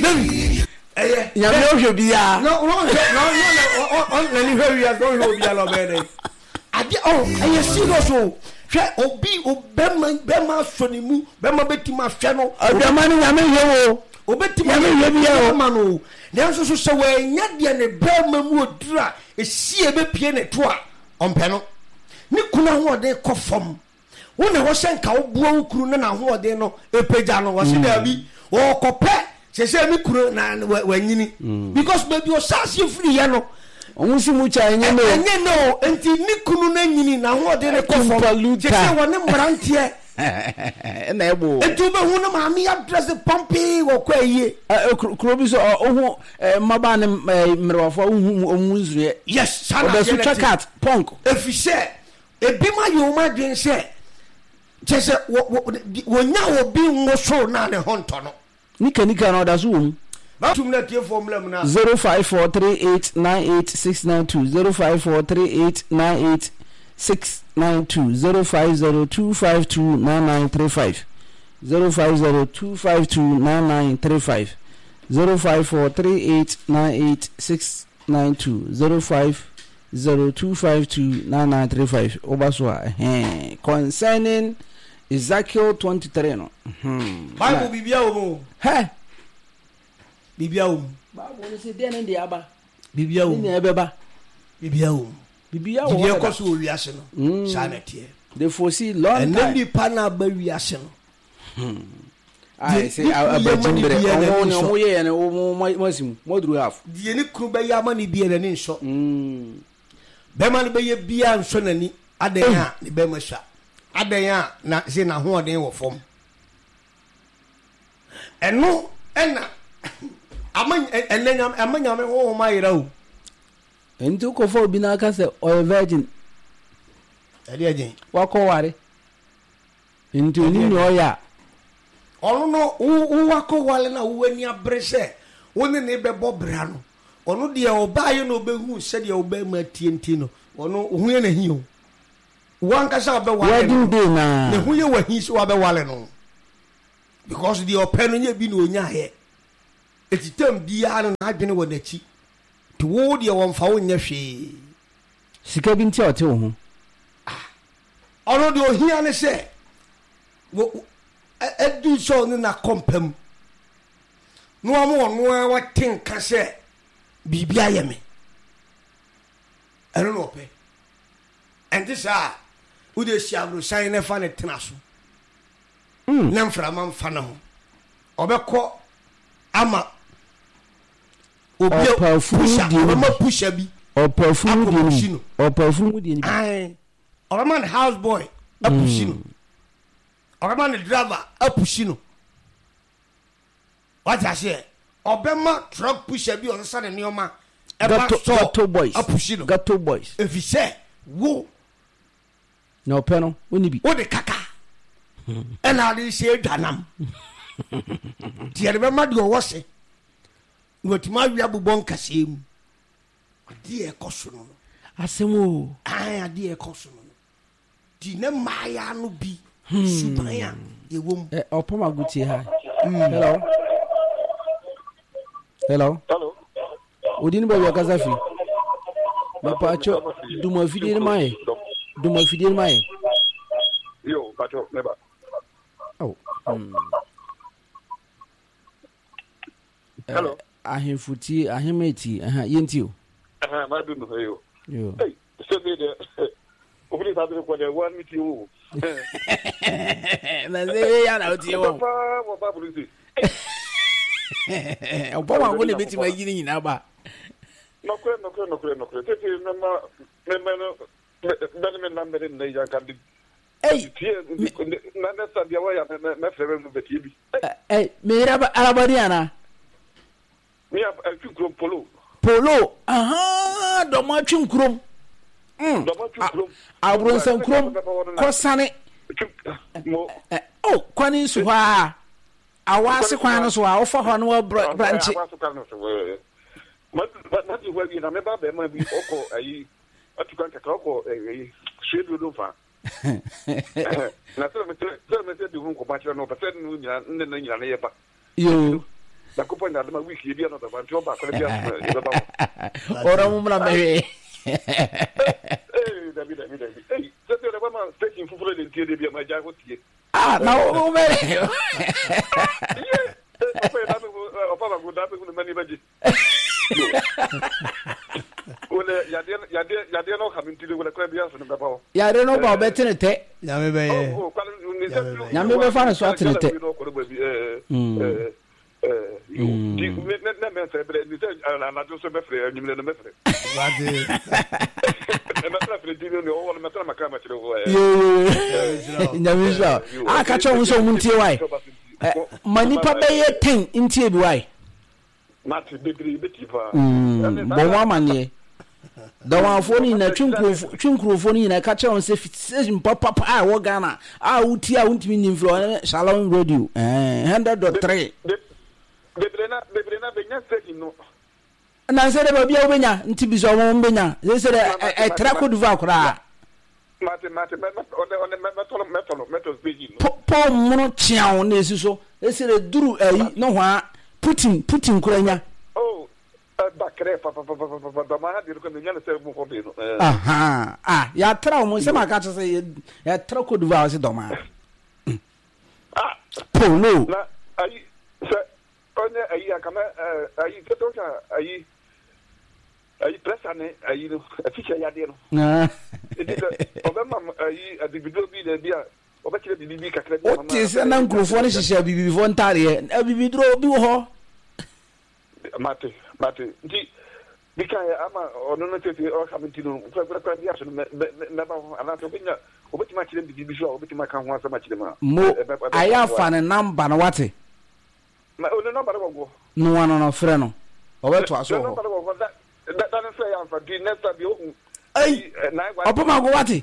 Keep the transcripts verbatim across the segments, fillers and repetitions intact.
David eh ya me ohwe bia no no no no on na ni hwe ya go hwe bia lo be dey ade oh eh serious oh hwe obi obema bema sonimu bema betima hwe no adama ni ya me hwe wo obetima hwe bia o ma no na so so se we nya de ne bema mu odura esie be pie ne to a ompe no ni kuna ho de kofom wona wo senka wo buo ukuru na na ho de no epeja no wo se da bi o kope se se mi kuru na wanyini because baby o sase free ya no onwusi mu cha enye no enye no enti ni kunu na nyini na ho de ne kofom se se wona mrantie na ebo enti be hu no ma mi address pompi wo kwa yie kuro bi so ohu maba ne mrewafo ohu omunzure yes sana o be check out punk efise ebi ma yo ma dwen se chese wo nya obi nwo so na ne honto no nika nika no da so wo ba tum na tie formula mu na zero five four three eight nine eight six nine two zero five four three eight nine eight six nine two zero five zero two five two nine nine three five zero five zero two five two nine nine three five zero five four three eight nine eight six nine two zero five zero two five two nine nine three five obaswa eh concerning Ezekiel twenty-three no hmm Bible bibia wo he bibia wo Bible no se den ndi aba bibia wo ni ebeba bibia wo bibia wo bibia ko so wiase no sanete they foresee long and time then the pana ba wiase no hmm I say abajimbre omo ne omo ye ne omo masimu modru half die ne kru ba ya ma ne bia ne nso hmm be ma ne be ye bia nso nani adan a ne be ma sha adan a na se na ho odin wo fom eno ena aman enanyam amanyam ho ma yira o enti ko fo bi na aka se o virgin ade agin wako ware enti oni ni oya ono no wo wako wale na wo ani abrese woni ne bebo bra no ono de obaye no obehu se de oba ma tienti no ono hu ye na hi o wanka sa oba wale wedding day na ne hu ye wa hi se oba wale no because the open no nya bi no nya he etitam bia no na adwene wo nachi to wo de won fa wo nya hwe sika bi nti ote wo ho ono de ohia ne se wo edu so ne na kompam no amo ono wa tinka se bibia ye me eno no pe and this ah wo de siabro sai ne fa ne tenaso mm na mfra man fa na ho obekọ ama obi pusha ma pusha bi o perfume di ni o perfume di ni ai o man house boy a pushino o man driver a pushino what I say obema truck pusha bi o sa ne nioma e ba so gato boys a pushino gato boys if you say wo no peno oni bi o de kaka e na de se dwanam tiere be ma de o wose ngotima wia bubon kasem ade e koso no asemo ai ade e koso no di ne maya no bi subaya ye wom eh opoma gutie ha hello hello hello odini ba wi akazafi ma pacho duma fidie mai duma fidie mai yo pacho neba oh hmm. hello ahemfuti ahemeti aha yenti o aha ma du no yo yo hey so be de o fili sabe ko de one meeting o na ze ya na oti wo pa mo pa polisi o pa wa ngone beti ma yini nyina ba no kre no kre no kre no kre te te na ma me me no me me number na ya kan di hey na na sa dia wa ya me me fere me beti bi hey me raba arabani ana mi a twunkrom polo polo aha do ma twunkrom mm do ma twunkrom abron sankrom kosane mo oh kwani so ha awase kwan no so a ofa ho no branch awase kwan no so ma ma di wa bi na me ba be ma bi oko ayi atukan ka oko ayi shedu do fa na so me so me se du ko ba chira no pa se no nya nne na nya na ye ba yo na couple na ma week bi na ba nti o ba ko bi a ba ora mu mra me eh David David eh se te le ba ma station fufu le ntie de bi ma ja ko tie ah na o me Opa, na me opa ba go da me mani baji. Ole ya de ya de ya de no kamin tili wala kwa biya so na ba. Ya de no ba betenete. Ya me be. Oh, kwala ni se. Ya me be fa na so atenete. Eh eh eh yo. Di me na me se bre ni se na na jo so be fre ni me no me fre. Wa de. Na tra fre di no o wala me tra makama tire ho. Yo. Nya mi so. Ah ka cho so mu ntie wai. Manipa beye ten ntie bi wai. Mati bibiri beti fa. Bon wa manie. Da wa foni na twinkrofo twinkrofo ni na ka che on se fitation papa pa wo Ghana. Ah uti a untimi ni influence Shalom Radio. Eh one hundred point three. Bibiri na bibiri na benya station no. Na se de ba bia wo benya nti bi so mo benya. Se se de e tra ko duva kura. Mati mati me on on me tolo me tolo me tolo speaking. Po mo chiao na esiso. Se se de duru ayi no hwa Putin Putin kuranya. Oh, bakre pa pa pa pa pa pa ma hadi ko nyana se bu fobe no. Aha. Ah, ya tra mo se maka che se ya tra ko duva se doma. Ah, polo. Na ayi se onye ayi akama ayi to to ayi ayi pressa ne ayi no afiche ya de no. Ah. Edita obema ayi adibido bi de bia obekire bibi kakra bi mama. O ti se na nkrofo ne hihia bibi fo ntare e bibi dro bi wo ho. Mate mate ndi bika ya ama ono no tete o kabintino kwa kwa kwa dia so me me ba ana to binya obetima kire bibi so obetima kan ho asama kire ma mo aya fa ne number no wate ma o number no go no one no frɛ no obeto aso number no go da da no frɛ ya fa di next time o ai opoma go wate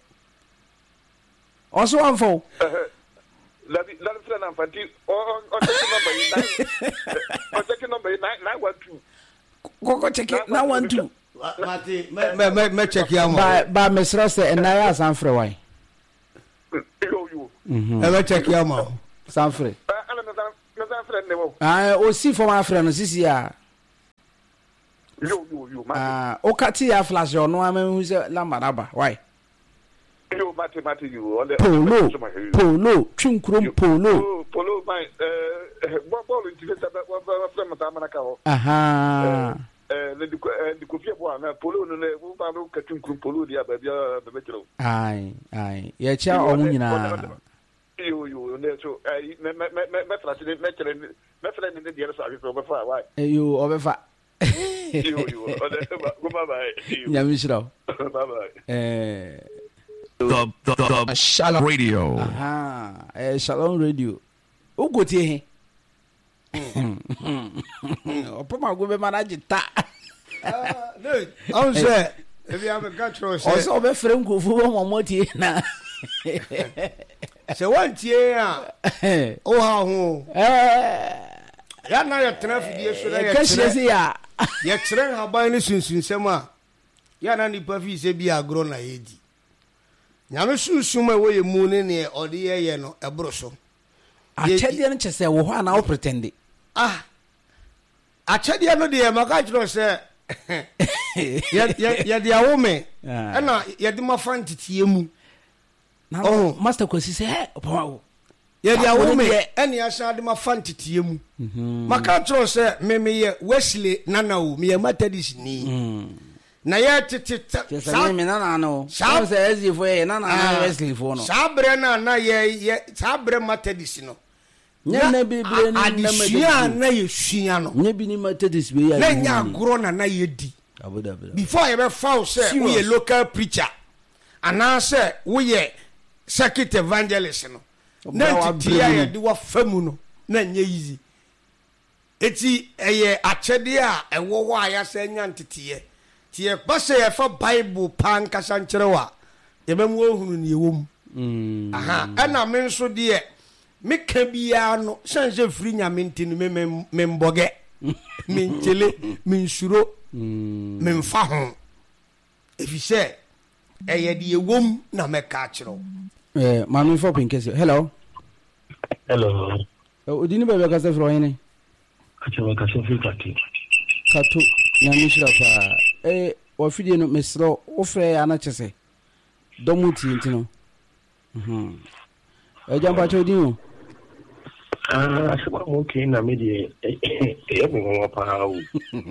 oso anfo la la frɛ na fa di o o take number nine o take number nine one two Koko check na one two. Mati me me me check ya mo. Ba ba mesra se na ya sanfre wai. Yo yo. Mhm. E me check ya mo. Sanfre. Ala me me sanfre ne wo. Ah o si for ma frɛ no sisi a. Yo yo yo. Ah o kati ya flash ono am hu se la maraba wai. Yo mati mati you. Polo. Polo, twinkrom polo. Polo my eh ball into the from Tamanaka. Aha. Eh the the coffee one polo no we ba no katwinkrom polo dia ba bia be metro. Ai ai. Ye cha o mu nyina. Yo yo ne so eh me me me me tra ti me tere me fra ni de dia so afi be fa why. Eh yo o be fa. Yo yo. Go bye bye. Nyamishiro. Bye bye. Eh The, the, the, the Shalom Radio. Aha, eh, Shalom Radio. Ugo tie he. Opoma go be manage ta. Ah, no. On say, if you have a control say. Oso be frem ko fu mo mo tie na. Se wan tie a. O ha ho. Eh. Ya na ya traffic so na ya. Ka shese ya. Ya kire haban ni sunsunsem a. Ya na nipa fi se bi agro na yedi. Nyame sunsum a woye mu ne ne ode ye no ebro so. Achede no chese wo ho ana wo pretend. Ah. Achede no de maka kiro se ya ya ya de awome. Ana ya de mafantitie mu. Oh, master kwesi se eh opoma wo. Ya de awome ene ya sha de mafantitie mu. Maka kiro se me me ye Wesley Nanawo me ye Methodist ni. Na ya tete sa me na na no sa se ezi fo ye na na Wesley fo no sabre na na ye sabre Methodist no nya na bibre ni na ma na ye hua no nya bi ni Methodist be ya na nya agro na na ye di before you be foul say we a local preacher ana say we a circuit evangelist no na ti ya ye di wa famu no na nya easy eti eye achede a ewo ho aya say nya ntete tie base ye fa Bible pan kasa nkyerwa ye bemu ohunu ne ewom mm aha ana me nso de me ka bia no sanse firi nyame ntinu me me mboge me nchele me nsuro mm me mfa ho efise eye de ewom na me ka kyerw eh manu fo pinkese hello hello odini bebe ka se fro yin acha ka so fi kati kato na mishra pa eh o fidie no mesro wo frɛ ya na kyese domuti ntino mhm e jamba chodi o ah asema mo ke na me de e me mo pa o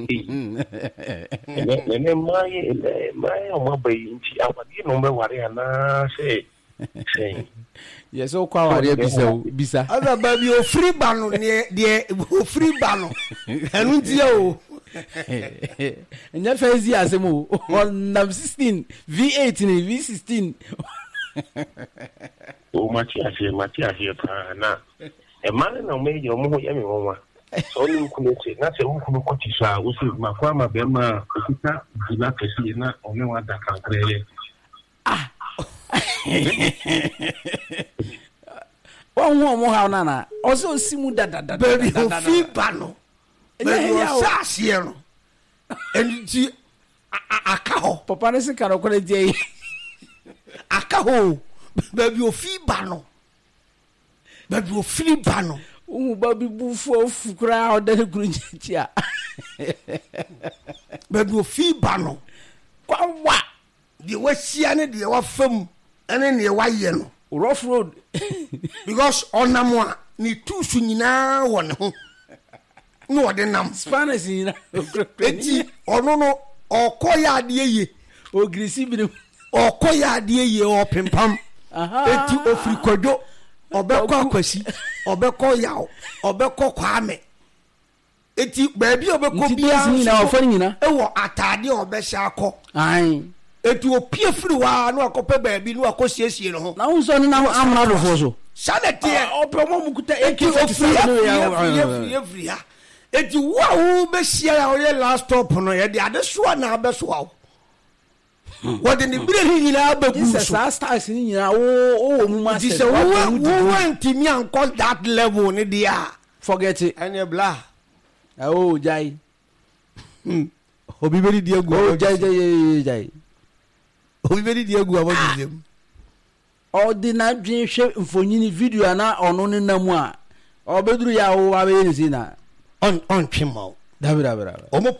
ne ne mai mai o mo bai nti awadi no me ware ana se se yes o kwa ware bisa bisa ada ba bi o free bano ne de o free bano enu ntia o nya fezi asemo on number sixteen V eight ni V sixteen o mati ase mati ase pa na e mane na me yo mo ya me wonwa so ni nkunu che na se nkunu ko ti sha wo se ma kwa ma be ma okuta dila kesi na one wa da kan krele ah won won mo ha na na o se osimu da da da baby o fi bano baby o sa sie no enti aka ho papa ne se karo ko le die aka ho baby o fi bano baby o fi bano umu baby bu fo fukura o da guru nchia baby o fi bano kwa wa de wa sia ne de wa fam ene ne wa ye no rough road because onamwa ni tusu nyina wo ne ho no de nam Spanish nyina eti ono no okoya de ye ogrisi bi okoya de ye o pempam eti ofri kodo obekọ akwasi obekọ yaw obekọ kwame eti baabi obekọ bia nyina ofori nyina ewo atade obehya akọ ai eti opie firi wa no akọpẹ baabi no akosiesie no ho na unso ni na amra do foso sanete opromo mukuta eti ofiri ya ofiri ya eti wa wo behia ya o last stop no ye de ade so na abeso wa what in the brain nyina abagu Jesus stars nyina wo wo mu ma se wo wo ntimi ankọ that level ni dia forget it ene bla oh jai obi beri dia gu oh jai jai jai obi beri dia gu abodizem ordinary dream hwe mfonyini video na ono ne namu a obeduru ya wo abe ni na on on twemo dabira dabira omo